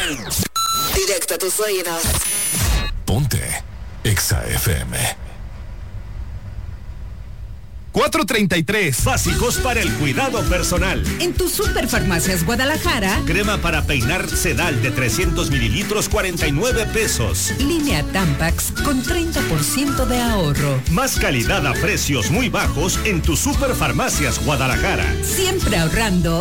Directo a tus oídos. Ponte Exa FM. 433. Básicos para el cuidado personal. En tu Superfarmacias Guadalajara. Crema para peinar Sedal de 300 mililitros, 49 pesos. Línea Tampax con 30% de ahorro. Más calidad a precios muy bajos en tu Superfarmacias Guadalajara. Siempre ahorrando.